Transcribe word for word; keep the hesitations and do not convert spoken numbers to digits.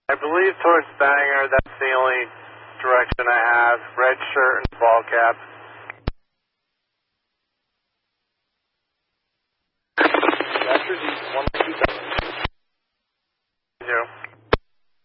I believe towards Bangor, that's the only direction I have. Red shirt and ball cap.